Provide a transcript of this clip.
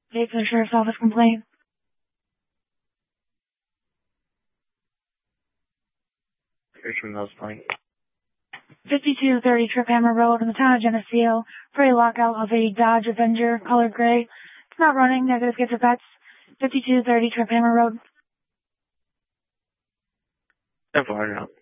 Date for the Sheriff's Office complaint. Richmond Mills Plank. 5230 Trip Hammer Road in the town of Geneseo for a lockout of a Dodge Avenger colored gray. It's not running. Negative get for pets. 5230 Trip Hammer Road. 10-4 out.